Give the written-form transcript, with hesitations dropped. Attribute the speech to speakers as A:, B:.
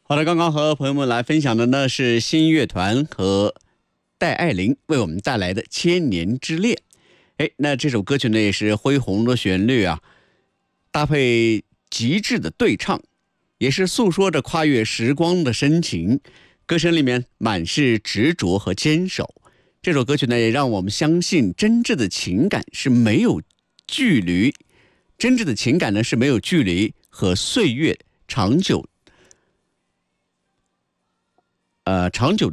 A: 好的，刚刚和朋友们来分享的呢是新乐团和戴爱玲为我们带来的《千年之恋》。那这首歌曲呢也是恢宏的旋律啊，搭配极致的对唱，也是诉说着跨越时光的深情。歌声里面满是执着和坚守。这首歌曲呢也让我们相信真挚的情感是没有距离，真挚的情感呢是没有距离和岁月长久